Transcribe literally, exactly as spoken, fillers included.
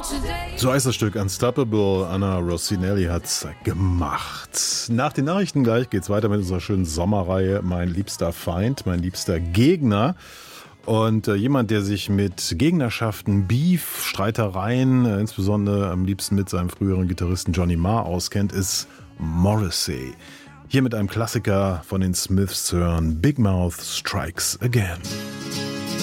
So heißt das Stück Unstoppable. Anna Rossinelli hat's gemacht. Nach den Nachrichten gleich geht's weiter mit unserer schönen Sommerreihe Mein liebster Feind, mein liebster Gegner. Und äh, jemand, der sich mit Gegnerschaften, Beef, Streitereien, äh, insbesondere am liebsten mit seinem früheren Gitarristen Johnny Marr auskennt, ist Morrissey. Hier mit einem Klassiker von den Smiths hören, Big Mouth Strikes Again.